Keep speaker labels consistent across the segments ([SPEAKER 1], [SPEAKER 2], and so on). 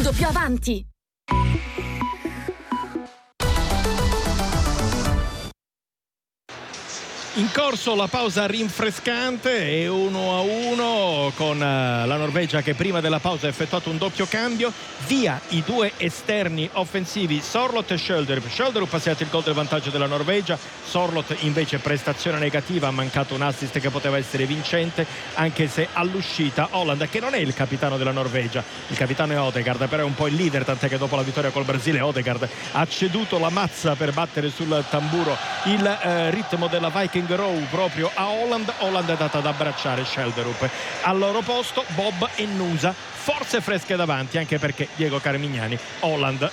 [SPEAKER 1] secondo più avanti.
[SPEAKER 2] In corso la pausa rinfrescante e 1-1 con la Norvegia che prima della pausa ha effettuato un doppio cambio. Via i due esterni offensivi Sorloth e Schjelderup. Schjelderup ha segnato il gol del vantaggio della Norvegia. Sorloth invece prestazione negativa, ha mancato un assist che poteva essere vincente, anche se all'uscita Haaland, che non è il capitano della Norvegia, il capitano è Odegaard, però è un po' il leader, tant'è che dopo la vittoria col Brasile Odegaard ha ceduto la mazza per battere sul tamburo il ritmo della Viking Row proprio a Haaland. Haaland è dato ad abbracciare Schjelderup. Al loro posto Bob e Nusa, forze fresche davanti, anche perché Diego Carmignani Haaland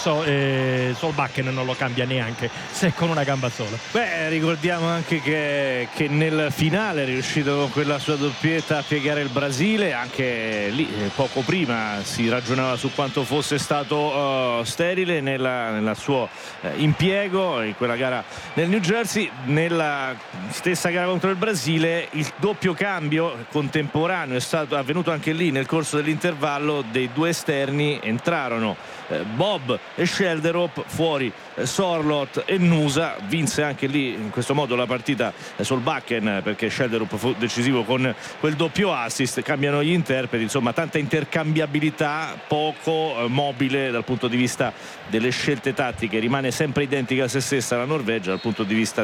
[SPEAKER 2] Solbakken non lo cambia neanche se con una gamba sola.
[SPEAKER 3] Ricordiamo anche che nel finale è riuscito con quella sua doppietta a piegare il Brasile. Anche lì poco prima si ragionava su quanto fosse stato sterile nel suo impiego in quella gara nel New Jersey. Nella stessa gara contro il Brasile il doppio cambio contemporaneo è stato avvenuto anche lì nel corso dell'intervallo dei due esterni. Entrarono Bob e Schjelderup, fuori Sorloth e Nusa. Vinse anche lì in questo modo la partita Solbakken, perché Schjelderup fu decisivo con quel doppio assist. Cambiano gli interpreti, insomma tanta intercambiabilità, poco mobile dal punto di vista delle scelte tattiche. Rimane sempre identica a se stessa la Norvegia dal punto di vista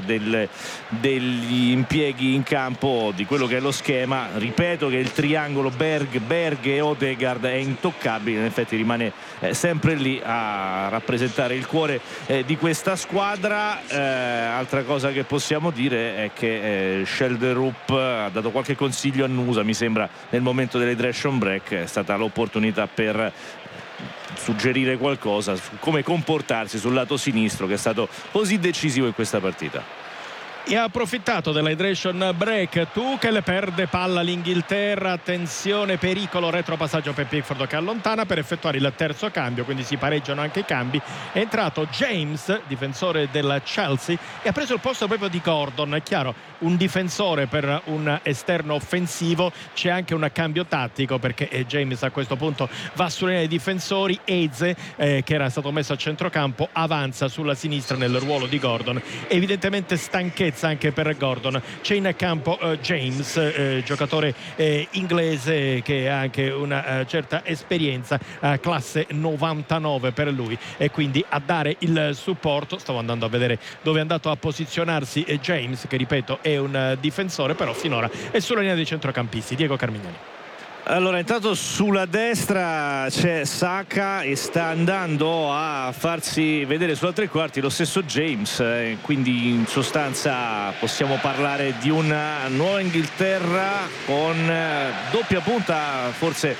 [SPEAKER 3] degli impieghi in campo, di quello che è lo schema. Ripeto che il triangolo Berg e Odegaard è intoccabile, in effetti rimane sempre lì a rappresentare il cuore di questa squadra. Altra cosa che possiamo dire è che Schjelderup ha dato qualche consiglio a Nusa, mi sembra, nel momento dell'hydration break. È stata l'opportunità per suggerire qualcosa su come comportarsi sul lato sinistro, che è stato così decisivo in questa partita.
[SPEAKER 2] E ha approfittato dell'hydration break. Tuchel, perde palla l'Inghilterra, attenzione, pericolo, retropassaggio per Pickford che allontana per effettuare il terzo cambio, quindi si pareggiano anche i cambi. È entrato James, difensore del Chelsea, e ha preso il posto proprio di Gordon. È chiaro, un difensore per un esterno offensivo, c'è anche un cambio tattico, perché James a questo punto va sulla linea dei difensori. Eze, che era stato messo a centrocampo, avanza sulla sinistra nel ruolo di Gordon. Evidentemente stanchezza anche per Gordon. C'è in campo James, giocatore inglese che ha anche una certa esperienza, classe 99 per lui, e quindi a dare il supporto. Stavo andando a vedere dove è andato a posizionarsi James, che ripeto è un difensore, però finora è sulla linea dei centrocampisti. Diego Carmignani.
[SPEAKER 3] Allora, intanto sulla destra c'è Saka e sta andando a farsi vedere sulla tre quarti lo stesso James, quindi in sostanza possiamo parlare di una nuova Inghilterra con doppia punta, forse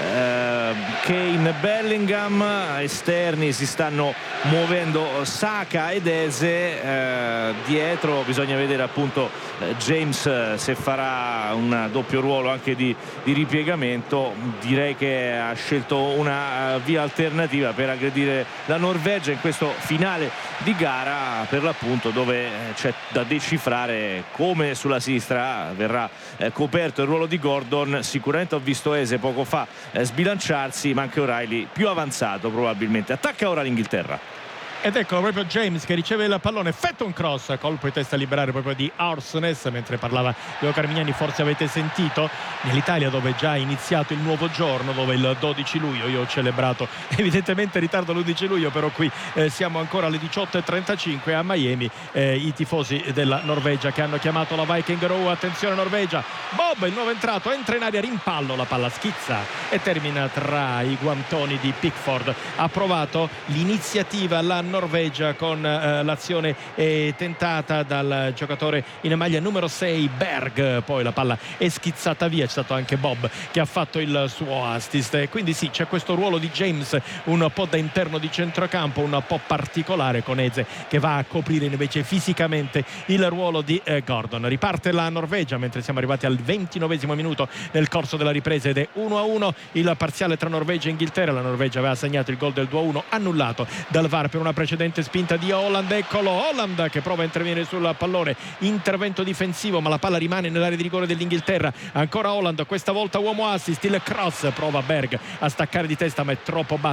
[SPEAKER 3] Kane, Bellingham. Esterni si stanno muovendo Saka ed Eze, dietro bisogna vedere appunto James se farà un doppio ruolo anche di ripiegamento. Direi che ha scelto una via alternativa per aggredire la Norvegia in questo finale di gara, per l'appunto, dove c'è da decifrare come sulla sinistra verrà coperto il ruolo di Gordon. Sicuramente ho visto Eze poco fa sbilanciarsi, ma anche O'Reilly più avanzato probabilmente. Attacca ora l'Inghilterra.
[SPEAKER 2] Ed eccolo proprio James che riceve il pallone, effettua un cross, colpo di testa a liberare proprio di Arsenes. Mentre parlava Diego Carmignani, forse avete sentito, nell'Italia dove è già iniziato il nuovo giorno, dove il 12 luglio io ho celebrato evidentemente in ritardo l'11 luglio, però qui siamo ancora alle 18:35 a Miami, i tifosi della Norvegia che hanno chiamato la Viking Row. Attenzione Norvegia, Bob il nuovo entrato, entra in area, rimpallo, la palla schizza e termina tra i guantoni di Pickford. Ha provato l'iniziativa la Norvegia con l'azione tentata dal giocatore in maglia numero 6 Berg, poi la palla è schizzata via. C'è stato anche Bob che ha fatto il suo assist, quindi sì, c'è questo ruolo di James un po' da interno di centrocampo, un po' particolare, con Eze che va a coprire invece fisicamente il ruolo di Gordon. Riparte la Norvegia mentre siamo arrivati al 29esimo minuto nel corso della ripresa ed è 1-1 il parziale tra Norvegia e Inghilterra. La Norvegia aveva segnato il gol del 2-1 annullato dal VAR per una precedente spinta di Haaland. Eccolo Haaland che prova a intervenire sul pallone, intervento difensivo, ma la palla rimane nell'area di rigore dell'Inghilterra. Ancora Haaland, questa volta uomo assist, il cross, prova Berg a staccare di testa ma è troppo basso